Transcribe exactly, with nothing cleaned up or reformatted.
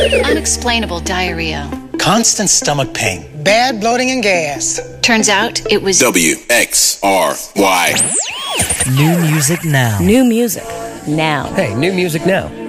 Unexplainable diarrhea. Constant stomach pain. Bad bloating and gas. Turns out it was W X R Y. New music now. New music now. Hey, new music now.